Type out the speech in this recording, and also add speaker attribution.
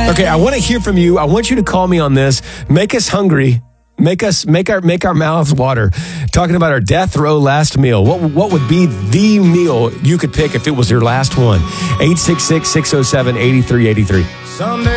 Speaker 1: Okay, I want to hear from you. I want you to call me on this. Make us hungry. Make our mouths water. Talking about our death row last meal. What would be the meal you could pick if it was your last one? 866-607-8383. Someday